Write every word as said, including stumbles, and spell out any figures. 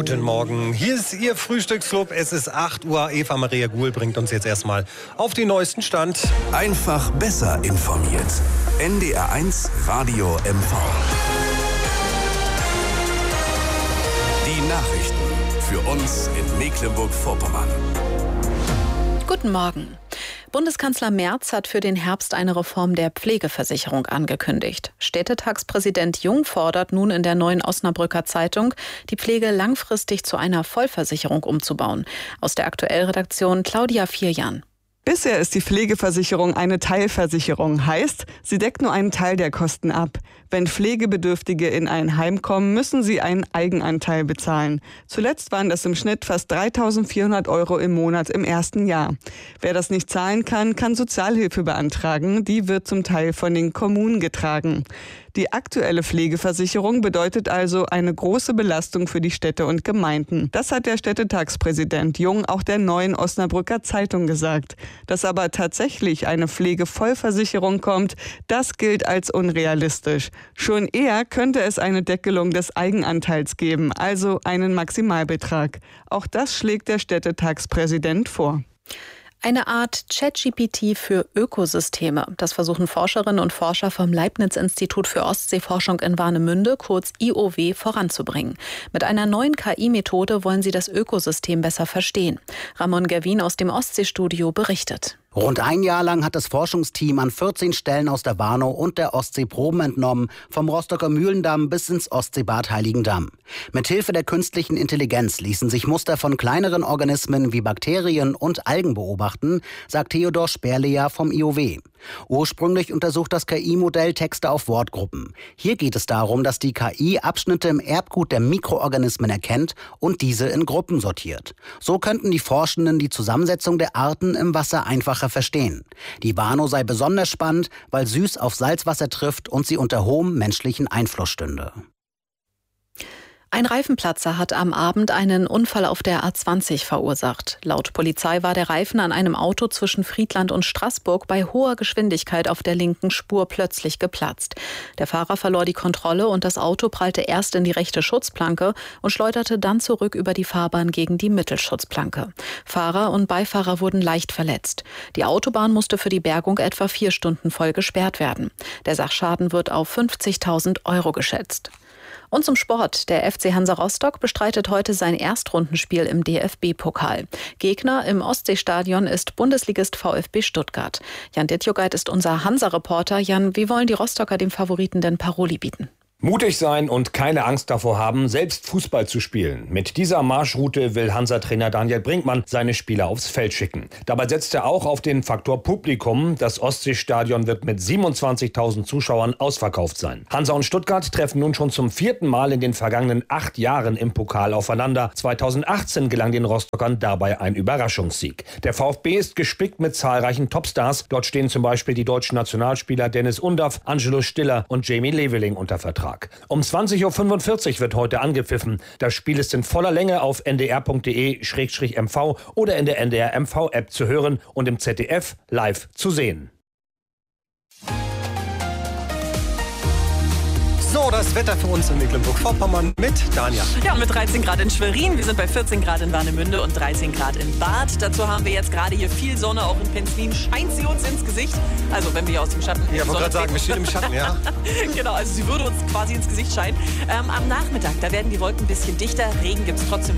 Guten Morgen. Hier ist Ihr Frühstücksclub. Es ist acht Uhr. Eva Maria Guhl bringt uns jetzt erstmal auf den neuesten Stand. Einfach besser informiert. N D R eins Radio M V. Die Nachrichten für uns in Mecklenburg-Vorpommern. Guten Morgen. Bundeskanzler Merz hat für den Herbst eine Reform der Pflegeversicherung angekündigt. Städtetagspräsident Jung fordert nun in der Neuen Osnabrücker Zeitung, die Pflege langfristig zu einer Vollversicherung umzubauen. Aus der Aktuellredaktion Claudia Vierjan. Bisher ist die Pflegeversicherung eine Teilversicherung, heißt, sie deckt nur einen Teil der Kosten ab. Wenn Pflegebedürftige in ein Heim kommen, müssen sie einen Eigenanteil bezahlen. Zuletzt waren das im Schnitt fast dreitausendvierhundert Euro im Monat im ersten Jahr. Wer das nicht zahlen kann, kann Sozialhilfe beantragen. Die wird zum Teil von den Kommunen getragen. Die aktuelle Pflegeversicherung bedeutet also eine große Belastung für die Städte und Gemeinden. Das hat der Städtetagspräsident Jung auch der Neuen Osnabrücker Zeitung gesagt. Dass aber tatsächlich eine Pflegevollversicherung kommt, das gilt als unrealistisch. Schon eher könnte es eine Deckelung des Eigenanteils geben, also einen Maximalbetrag. Auch das schlägt der Städtetagspräsident vor. Eine Art ChatGPT für Ökosysteme. Das versuchen Forscherinnen und Forscher vom Leibniz-Institut für Ostseeforschung in Warnemünde, kurz I O W, voranzubringen. Mit einer neuen K I-Methode wollen sie das Ökosystem besser verstehen. Ramon Gerwin aus dem Ostseestudio berichtet. Rund ein Jahr lang hat das Forschungsteam an vierzehn Stellen aus der Warnow und der Ostsee Proben entnommen, vom Rostocker Mühlendamm bis ins Ostseebad Heiligendamm. Mithilfe der künstlichen Intelligenz ließen sich Muster von kleineren Organismen wie Bakterien und Algen beobachten, sagt Theodor Sperleja vom I O W. Ursprünglich untersucht das K I-Modell Texte auf Wortgruppen. Hier geht es darum, dass die K I Abschnitte im Erbgut der Mikroorganismen erkennt und diese in Gruppen sortiert. So könnten die Forschenden die Zusammensetzung der Arten im Wasser einfacher verstehen. Die Warnow sei besonders spannend, weil Süß auf Salzwasser trifft und sie unter hohem menschlichen Einfluss stünde. Ein Reifenplatzer hat am Abend einen Unfall auf der A zwanzig verursacht. Laut Polizei war der Reifen an einem Auto zwischen Friedland und Straßburg bei hoher Geschwindigkeit auf der linken Spur plötzlich geplatzt. Der Fahrer verlor die Kontrolle und das Auto prallte erst in die rechte Schutzplanke und schleuderte dann zurück über die Fahrbahn gegen die Mittelschutzplanke. Fahrer und Beifahrer wurden leicht verletzt. Die Autobahn musste für die Bergung etwa vier Stunden voll gesperrt werden. Der Sachschaden wird auf fünfzigtausend Euro geschätzt. Und zum Sport. Der F C Hansa Rostock bestreitet heute sein Erstrundenspiel im D F B-Pokal. Gegner im Ostseestadion ist Bundesligist VfB Stuttgart. Jan Dittjogait ist unser Hansa-Reporter. Jan, wie wollen die Rostocker dem Favoriten denn Paroli bieten? Mutig sein und keine Angst davor haben, selbst Fußball zu spielen. Mit dieser Marschroute will Hansa-Trainer Daniel Brinkmann seine Spieler aufs Feld schicken. Dabei setzt er auch auf den Faktor Publikum. Das Ostseestadion wird mit siebenundzwanzigtausend Zuschauern ausverkauft sein. Hansa und Stuttgart treffen nun schon zum vierten Mal in den vergangenen acht Jahren im Pokal aufeinander. zweitausendachtzehn gelang den Rostockern dabei ein Überraschungssieg. Der VfB ist gespickt mit zahlreichen Topstars. Dort stehen zum Beispiel die deutschen Nationalspieler Dennis Undaff, Angelo Stiller und Jamie Leveling unter Vertrag. Um zwanzig Uhr fünfundvierzig wird heute angepfiffen. Das Spiel ist in voller Länge auf n d r punkt d e slash m v oder in der N D R M V-App zu hören und im Z D F live zu sehen. So, das Wetter für uns in Mecklenburg-Vorpommern mit Dania. Ja, mit dreizehn Grad in Schwerin, wir sind bei vierzehn Grad in Warnemünde und dreizehn Grad in Bad. Dazu haben wir jetzt gerade hier viel Sonne, auch in Penzlin scheint sie uns ins Gesicht. Also wenn wir hier aus dem Schatten... Ja, ich wollte gerade sagen, wir stehen im Schatten, ja. Genau, also sie würde uns quasi ins Gesicht scheinen. Ähm, am Nachmittag, da werden die Wolken ein bisschen dichter, Regen gibt es trotzdem